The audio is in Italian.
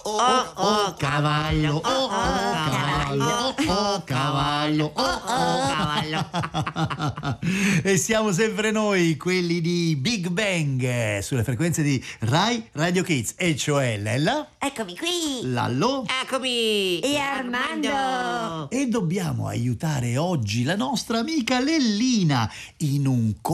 cavallo, cavallo, cavallo, cavallo. E siamo sempre noi, quelli di Big Bang, sulle frequenze di Rai Radio Kids, e cioè Lella, Eccomi qui! Lallo Eccomi! E Armando! e dobbiamo aiutare oggi la nostra amica Lellina in un